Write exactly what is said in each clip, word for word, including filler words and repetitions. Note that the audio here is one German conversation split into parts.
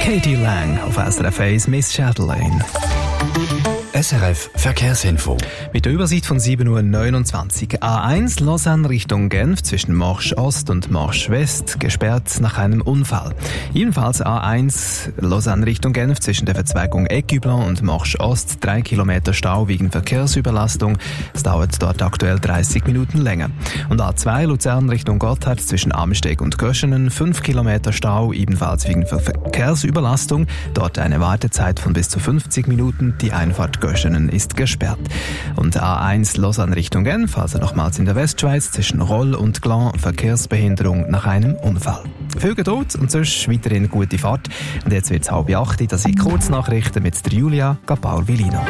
Katie Lang auf S R F eins, Miss Chatelaine. S R F Verkehrsinfo. Mit der Übersicht von sieben Uhr neunundzwanzig. A eins Lausanne Richtung Genf zwischen Marche Ost und Marche West gesperrt nach einem Unfall. Ebenfalls A eins Lausanne Richtung Genf zwischen der Verzweigung Ecublon und Marche Ost drei Kilometer Stau wegen Verkehrsüberlastung. Es dauert dort aktuell dreißig Minuten länger. Und A zwei Luzern Richtung Gotthard zwischen Amsteg und Göschenen fünf Kilometer Stau, ebenfalls wegen Verkehrsüberlastung. Dort eine Wartezeit von bis zu fünfzig Minuten. Die Einfahrt Göschenen ist gesperrt. Und A eins Lausanne Richtung Genf, also nochmals in der Westschweiz, zwischen Roll und Glan, Verkehrsbehinderung nach einem Unfall. Viel Geduld und sonst weiterhin gute Fahrt. Und jetzt wird es halb acht, das sind Kurznachrichten mit der Julia Gapaul-Vilino.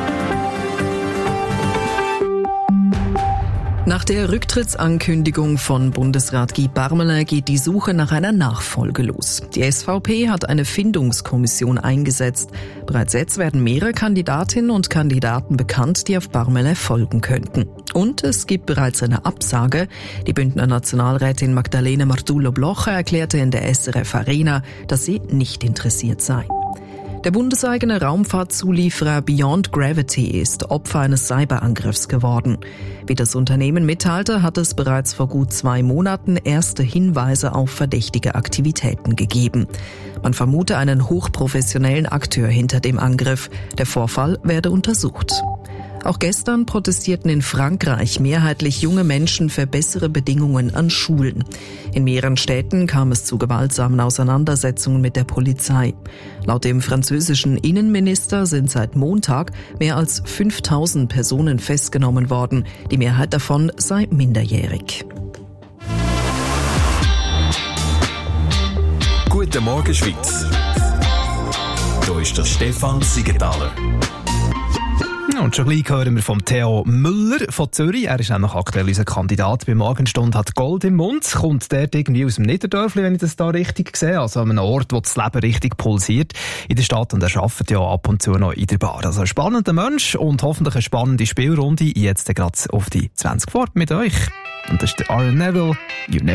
Nach der Rücktrittsankündigung von Bundesrat Guy Parmelin geht die Suche nach einer Nachfolge los. Die S V P hat eine Findungskommission eingesetzt. Bereits jetzt werden mehrere Kandidatinnen und Kandidaten bekannt, die auf Parmelin folgen könnten. Und es gibt bereits eine Absage. Die Bündner Nationalrätin Magdalena Martullo-Blocher erklärte in der S R F Arena, dass sie nicht interessiert sei. Der bundeseigene Raumfahrtzulieferer Beyond Gravity ist Opfer eines Cyberangriffs geworden. Wie das Unternehmen mitteilte, hat es bereits vor gut zwei Monaten erste Hinweise auf verdächtige Aktivitäten gegeben. Man vermute einen hochprofessionellen Akteur hinter dem Angriff. Der Vorfall werde untersucht. Auch gestern protestierten in Frankreich mehrheitlich junge Menschen für bessere Bedingungen an Schulen. In mehreren Städten kam es zu gewaltsamen Auseinandersetzungen mit der Polizei. Laut dem französischen Innenminister sind seit Montag mehr als fünftausend Personen festgenommen worden. Die Mehrheit davon sei minderjährig. Guten Morgen, Schweiz. Hier ist der Stefan Siegenthaler. Und schon gleich hören wir vom Theo Müller von Zürich. Er ist nämlich aktuell unser Kandidat bei Morgenstunde, hat Gold im Mund. Kommt der irgendwie aus dem Niederdörfli, wenn ich das da richtig sehe? Also an einem Ort, wo das Leben richtig pulsiert in der Stadt. Und er arbeitet ja ab und zu noch in der Bar. Also ein spannender Mensch und hoffentlich eine spannende Spielrunde. Jetzt gerade auf die zwanzig vor mit euch. Und das ist der Aaron Neville. You